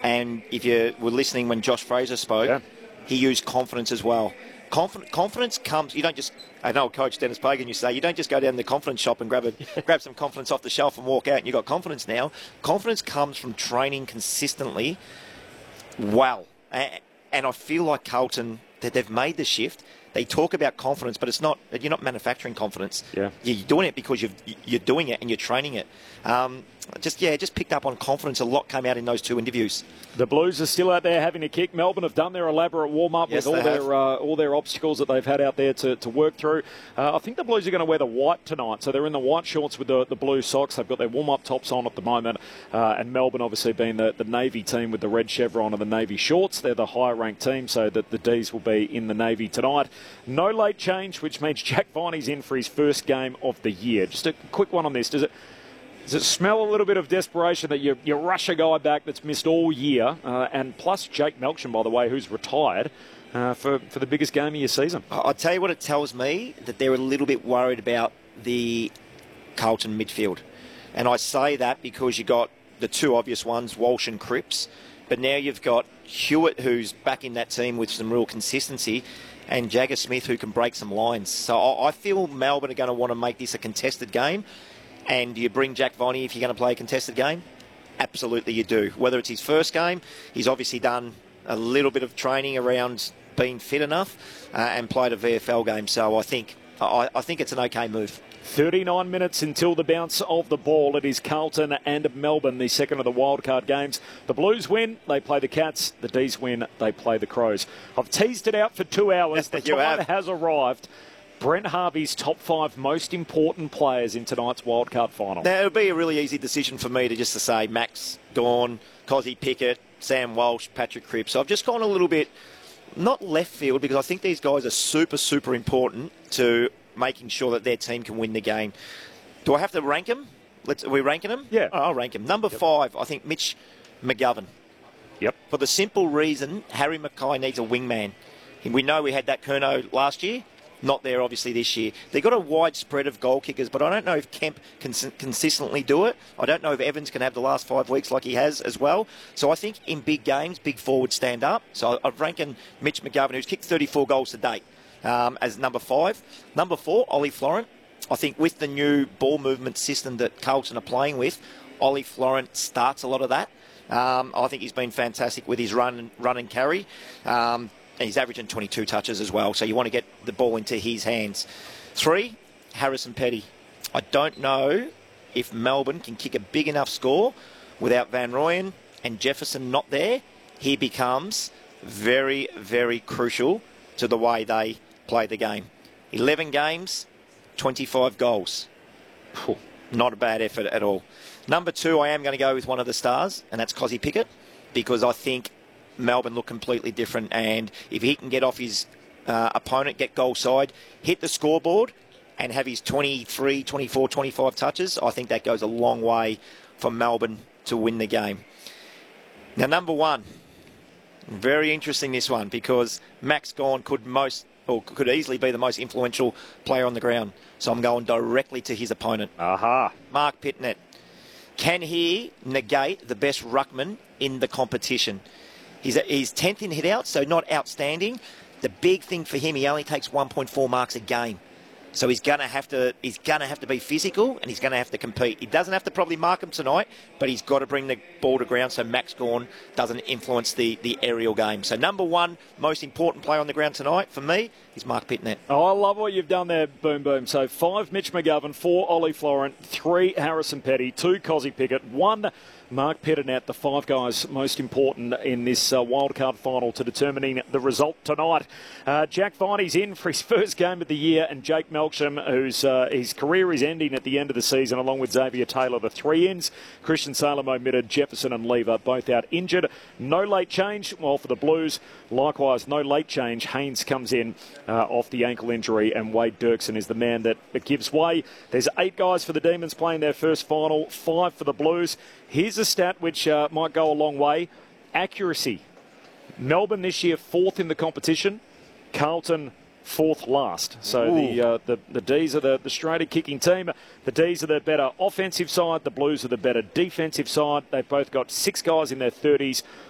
And if you were listening when Josh Fraser spoke, he used confidence as well. Confidence comes, you don't just, I know Coach Dennis Pagan, you say, you don't just go down to the confidence shop and grab some confidence off the shelf and walk out and you've got confidence now. Confidence comes from training consistently well. And I feel like Carlton, that they've made the shift. They talk about confidence, but you're not manufacturing confidence. Yeah. You're doing it because you're doing it and you're training it. Just picked up on confidence. A lot came out in those two interviews. The Blues are still out there having a kick. Melbourne have done their elaborate warm-up with all their obstacles that they've had out there to work through. I think the Blues are going to wear the white tonight, so they're in the white shorts with the blue socks. They've got their warm-up tops on at the moment, and Melbourne obviously being the Navy team with the red chevron and the Navy shorts. They're the higher-ranked team, so that the D's will be in the Navy tonight. No late change, which means Jack Viney's in for his first game of the year. Just a quick one on this. Does it smell a little bit of desperation that you rush a guy back that's missed all year, and plus Jake Melksham, by the way, who's retired, for the biggest game of your season? I'll tell you what it tells me, that they're a little bit worried about the Carlton midfield. And I say that because you got the two obvious ones, Walsh and Cripps, but now you've got Hewitt, who's back in that team with some real consistency, and Jagger Smith, who can break some lines. So I feel Melbourne are going to want to make this a contested game. And do you bring Jack Viney if you're going to play a contested game? Absolutely you do. Whether it's his first game, he's obviously done a little bit of training around being fit enough and played a VFL game. So I think it's an okay move. 39 minutes until the bounce of the ball. It is Carlton and Melbourne, the second of the wildcard games. The Blues win, they play the Cats. The D's win, they play the Crows. I've teased it out for 2 hours. The time has arrived. Brent Harvey's top 5 most important players in tonight's wildcard final. Now, it would be a really easy decision for me to say Max Gawn, Cozzy Pickett, Sam Walsh, Patrick Cripps. So I've just gone a little bit, not left field, because I think these guys are super, super important to making sure that their team can win the game. Do I have to rank them? Are we ranking them? Yeah. I'll rank them. Number 5, I think Mitch McGovern. Yep. For the simple reason, Harry Mackay needs a wingman. We know we had that Curnow last year. Not there, obviously, this year. They've got a wide spread of goal kickers, but I don't know if Kemp can consistently do it. I don't know if Evans can have the last 5 weeks like he has as well. So I think in big games, big forwards stand up. So I've ranked Mitch McGovern, who's kicked 34 goals to date, as number 5. Number 4, Ollie Florent. I think with the new ball movement system that Carlton are playing with, Ollie Florent starts a lot of that. I think he's been fantastic with his run and carry. And he's averaging 22 touches as well, so you want to get the ball into his hands. 3, Harrison Petty. I don't know if Melbourne can kick a big enough score without Van Rooyen and Jefferson not there. He becomes very, very crucial to the way they play the game. 11 games, 25 goals. Not a bad effort at all. Number 2, I am going to go with one of the stars, and that's Cozzy Pickett, because I think Melbourne look completely different, and if he can get off his opponent, get goal side, hit the scoreboard and have his 23, 24, 25 touches, I think that goes a long way for Melbourne to win the game. Now, number 1, very interesting this one, because Max Gawn could easily be the most influential player on the ground. So I'm going directly to his opponent. Mark Pitnet. Can he negate the best ruckman in the competition? He's 10th in hit-out, so not outstanding. The big thing for him, he only takes 1.4 marks a game. So he's going to have to be physical, and he's going to have to compete. He doesn't have to probably mark him tonight, but he's got to bring the ball to ground so Max Gawn doesn't influence the aerial game. So number 1 most important player on the ground tonight for me is Mark Pitnet. Oh, I love what you've done there, Boom Boom. So 5, Mitch McGovern, 4, Ollie Florent, 3, Harrison Petty, 2, Cozzy Pickett, 1, Mark Pitnet, the 5 guys most important in this wildcard final to determining the result tonight. Jack Viney's in for his first game of the year, and Jake Melksham, whose his career is ending at the end of the season, along with Xavier Taylor, the 3 ins. Christian Salem omitted, Jefferson and Lever both out injured. No late change, well, for the Blues. Likewise, no late change. Haynes comes in off the ankle injury, and Wade Dirksen is the man that gives way. There's 8 guys for the Demons playing their first final, 5 for the Blues. Here's a stat which might go a long way. Accuracy. Melbourne this year 4th in the competition. Carlton 4th last. So the D's are the straighter kicking team. The D's are the better offensive side. The Blues are the better defensive side. They've both got 6 guys in their 30s